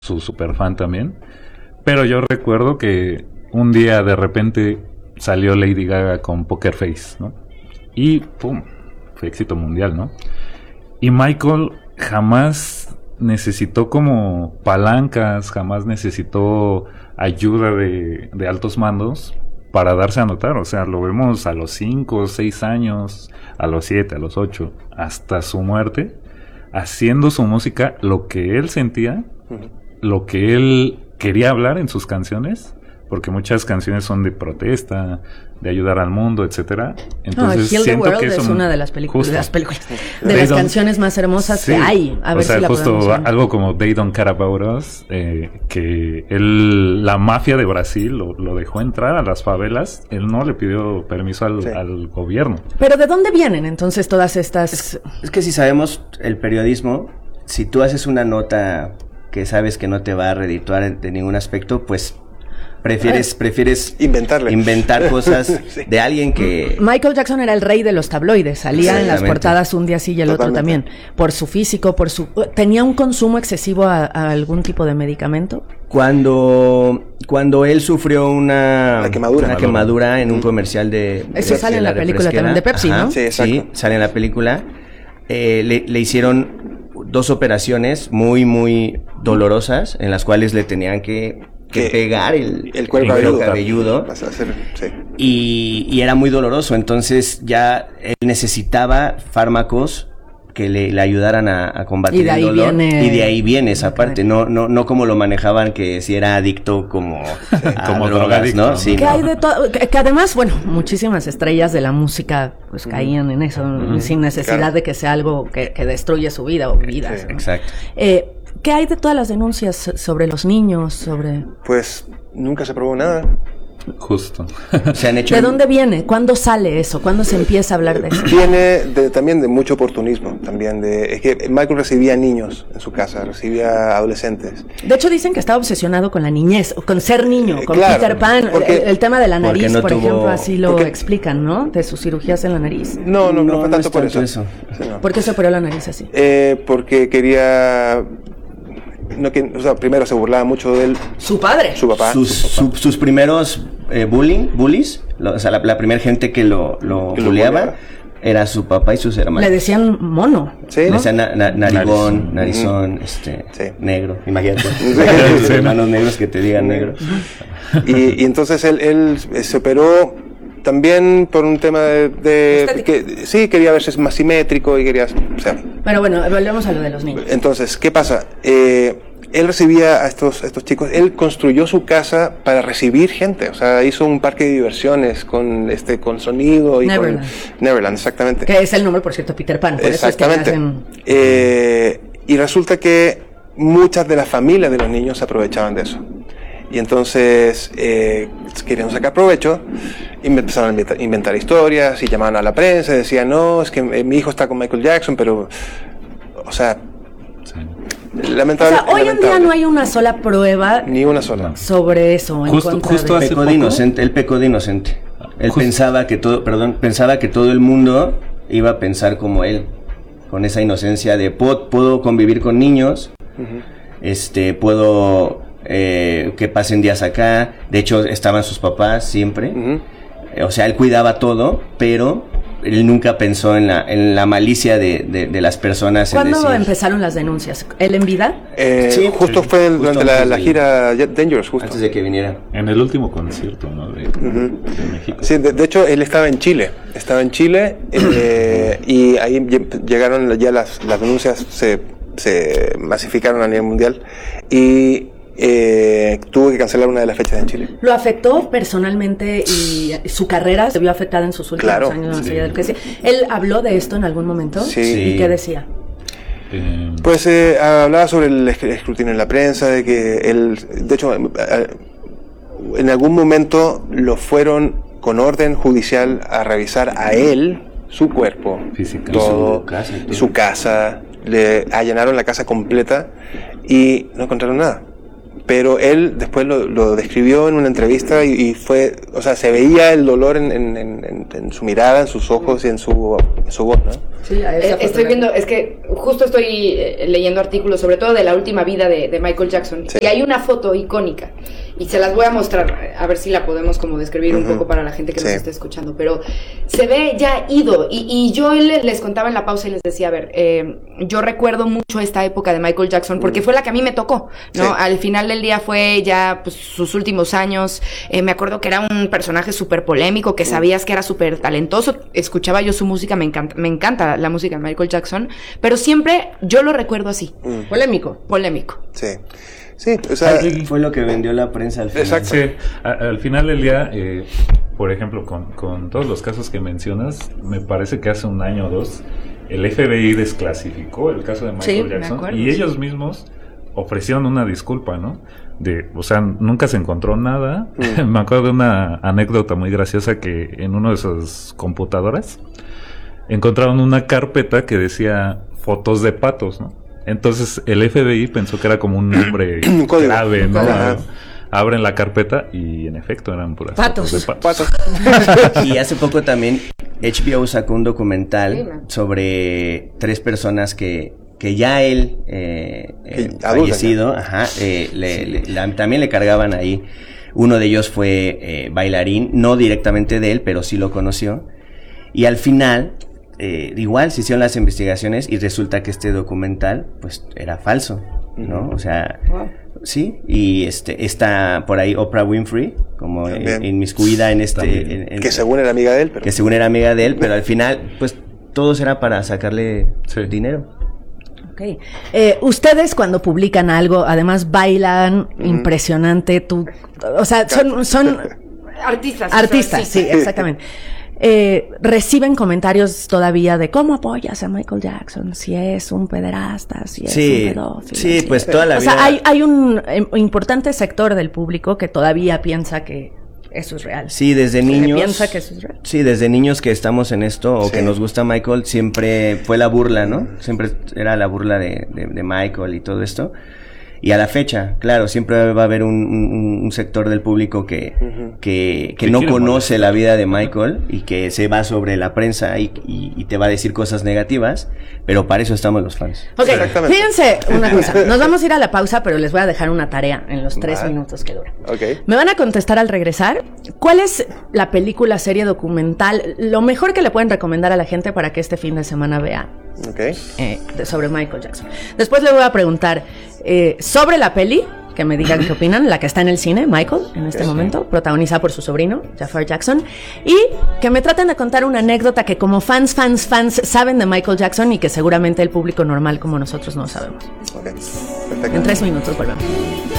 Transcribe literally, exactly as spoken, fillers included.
su super fan también. Pero yo recuerdo que un día de repente salió Lady Gaga con Poker Face, ¿no? Y pum, fue éxito mundial, ¿no? Y Michael jamás necesitó como palancas, jamás necesitó ayuda de, de altos mandos para darse a notar. O sea, lo vemos a los cinco, seis años, a los siete, a los ocho, hasta su muerte, haciendo su música, lo que él sentía, uh-huh. lo que él quería hablar en sus canciones, porque muchas canciones son de protesta, de ayudar al mundo, etcétera. Entonces, no, Heal siento the World que es un, una de las, pelicu- de las películas, de They las don't, canciones más hermosas sí, que hay. A ver o sea, si la justo podemos algo como They Don't Care About Us, eh, que él, la mafia de Brasil lo, lo dejó entrar a las favelas, él no le pidió permiso al, sí. al gobierno. Pero ¿de dónde vienen entonces todas estas...? Es, es que si sabemos el periodismo, si tú haces una nota que sabes que no te va a redituar de ningún aspecto, pues prefieres prefieres inventarle inventar cosas sí. de alguien que... Michael Jackson era el rey de los tabloides, salía en las portadas un día sí y el Totalmente. Otro también, por su físico, por su... ¿Tenía un consumo excesivo a, a algún tipo de medicamento? Cuando cuando él sufrió una una quemadura, una quemadura en un comercial de... Eso de, sale de en la, la película también, de Pepsi, Ajá, ¿no? Sí, exacto. Sí, sale en la película. Eh, le, le hicieron dos operaciones muy, muy dolorosas, en las cuales le tenían que... que pegar el, el cuero cabelludo, cabelludo hacer, sí. y, y era muy doloroso, entonces ya él necesitaba fármacos que le, le ayudaran a, a combatir el dolor viene, y de ahí viene esa okay. parte, no no no como lo manejaban que si era adicto como a como drogas, ¿no? Sí, que no. hay de todo, que, que además, bueno, muchísimas estrellas de la música pues caían en eso, mm-hmm. sin necesidad claro. de que sea algo que, que destruye su vida o vidas. Sí, ¿no? Exacto. Eh, ¿Qué hay de todas las denuncias sobre los niños? Sobre Pues nunca se probó nada. Justo. Se han hecho ¿De dónde viene? ¿Cuándo sale eso? ¿Cuándo se empieza a hablar de eso? Viene de, también de mucho oportunismo. También de, es que Michael recibía niños en su casa, recibía adolescentes. De hecho dicen que estaba obsesionado con la niñez, con ser niño, con claro, Peter Pan. porque, el, el tema de la nariz, no por tuvo, ejemplo, así lo porque, explican, ¿no? De sus cirugías en la nariz. No, no, no, no fue no tanto por eso. eso. Sí, no. ¿Por qué se operó la nariz así? Eh, porque quería... No, que, o sea, primero se burlaba mucho de él. Su padre. Su papá. Sus, su papá. Su, sus primeros eh, bullying, bullies, lo, o sea, la, la primera gente que lo, lo que bulleaba lo era su papá y sus hermanos. Le decían mono. Sí. Le decían na, na, narigón, Narizón, narizón, mm. este, sí. negro. Imagínate. Sus hermanos negros que te digan negro. Y, y entonces él, él se operó también por un tema de, de que sí quería verse más simétrico y quería, o sea. Pero bueno, volvemos a lo de los niños. Entonces, ¿qué pasa? Eh, él recibía a estos, a estos chicos, él construyó su casa para recibir gente, o sea, hizo un parque de diversiones con este con sonido y Neverland. con Neverland, exactamente. Que es el nombre, por cierto, Peter Pan. Por exactamente. Eso es que hacen... eh, y resulta que muchas de las familias de los niños se aprovechaban de eso. Y entonces eh, querían sacar provecho, y empezaron a inventar, inventar historias y llamaban a la prensa y decían, no, es que eh, mi hijo está con Michael Jackson, pero, o sea, sí. lamentable. O sea, hoy lamentable. en día no hay una sola prueba. Ni una sola. Sobre eso. En Justo, contra justo de... hace Pecó de inocente, él pecó de inocente. Él Justo. pensaba que todo, perdón, pensaba que todo el mundo iba a pensar como él, con esa inocencia de puedo, puedo convivir con niños, uh-huh. este, puedo eh, que pasen días acá. De hecho, estaban sus papás siempre. Uh-huh. Eh, o sea, él cuidaba todo, pero él nunca pensó en la, en la malicia de, de, de las personas. ¿Cuándo en decir, empezaron las denuncias? ¿Él en vida? Eh, sí, justo sí, fue el, justo durante la, la de, gira Dangerous, justo. Antes de que viniera. En el último concierto, ¿no? De, uh-huh. de México. Sí, de, de hecho, él estaba en Chile. Estaba en Chile eh, y ahí llegaron ya las, las denuncias, se, se masificaron a nivel mundial y eh, tuvo que cancelar una de las fechas en Chile. ¿Lo afectó personalmente y su carrera se vio afectada en sus últimos claro, años? Sí. Allá del que sí. ¿Él habló de esto en algún momento? Sí. ¿Y qué decía? Eh, Pues eh, hablaba sobre el escrutinio en la prensa, de que él, de hecho, en algún momento lo fueron con orden judicial a revisar a él, su cuerpo, Física. todo, su casa, todo. su casa, le allanaron la casa completa y no encontraron nada. Pero él después lo, lo describió en una entrevista y, y fue, o sea, se veía el dolor en, en, en, en su mirada, en sus ojos y en su, en su voz, ¿no? Sí, a esa eh, estoy viendo, es que justo estoy eh, leyendo artículos, sobre todo de la última vida de, de Michael Jackson, sí. Y hay una foto icónica, y se las voy a mostrar, a ver si la podemos como describir uh-huh. un poco para la gente que sí. nos está escuchando, pero se ve ya ido, y, y yo les, les contaba en la pausa y les decía, a ver, eh, yo recuerdo mucho esta época de Michael Jackson, porque uh-huh. fue la que a mí me tocó, ¿no? Sí. Al final del día fue ya pues, sus últimos años, eh, me acuerdo que era un personaje súper polémico, que uh-huh. sabías que era súper talentoso, escuchaba yo su música, me encanta, me encanta la música de Michael Jackson, pero siempre yo lo recuerdo así. Mm. Polémico. Polémico. Sí. Sí, o sea, fue lo que vendió la prensa al final. Exacto. Sí, a, al final del día, eh, por ejemplo, con, con todos los casos que mencionas, me parece que hace un año o dos, el F B I desclasificó el caso de Michael sí, Jackson acuerdo, y sí. ellos mismos ofrecieron una disculpa, ¿no? De, o sea, nunca se encontró nada. Mm. Me acuerdo de una anécdota muy graciosa que en una de sus computadoras encontraron una carpeta que decía fotos de patos, ¿no? Entonces el F B I pensó que era como un nombre clave, ¿no? Ajá. Abren la carpeta y en efecto eran puras patos. fotos de patos. patos. Y hace poco también H B O sacó un documental sobre tres personas que que ya él eh, eh, fallecido, ajá, eh, le, le, la, también le cargaban ahí. Uno de ellos fue eh, bailarín, no directamente de él, pero sí lo conoció. Y al final Eh, igual se hicieron las investigaciones y resulta que este documental pues era falso, ¿no? O sea, wow. sí, y este está por ahí Oprah Winfrey como en, inmiscuida en este en, en, que según era amiga de él, pero que según era amiga de él, pero al final pues todo será para sacarle sí. dinero. Okay. Eh, ustedes cuando publican algo, además bailan mm. impresionante, tú, o sea, son son artistas, artistas, sí, exactamente. Eh, reciben comentarios todavía de cómo apoyas a Michael Jackson, si es un pederasta, si es sí, un pedófilo. Sí, sí, pues toda la o vida. O sea, hay, hay un eh, importante sector del público que todavía piensa que eso es real. Sí, desde niños. Que piensa que eso es real. Sí, desde niños que estamos en esto o sí. que nos gusta Michael, siempre fue la burla, ¿no? Siempre era la burla de, de, de Michael y todo esto. Y a la fecha, claro, siempre va a haber un, un, un sector del público que, uh-huh. que, que no conoce la vida de Michael y que se va sobre la prensa y, y, y te va a decir cosas negativas, pero para eso estamos los fans. Ok, fíjense una cosa, nos vamos a ir a la pausa, pero les voy a dejar una tarea en los tres vale. minutos que dura. Okay. Me van a contestar al regresar, ¿cuál es la película, serie, documental, lo mejor que le pueden recomendar a la gente para que este fin de semana vea? Okay. Eh, de, sobre Michael Jackson. Después le voy a preguntar eh, sobre la peli, que me digan qué opinan, la que está en el cine, Michael, en este okay. momento, protagonizada por su sobrino, Jafar Jackson, y que me traten de contar una anécdota que como fans, fans, fans saben de Michael Jackson y que seguramente el público normal como nosotros no sabemos. Okay. Perfecto. En tres minutos volvemos.